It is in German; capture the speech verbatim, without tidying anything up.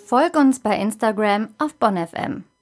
Folg uns bei Instagram auf Bonn F M.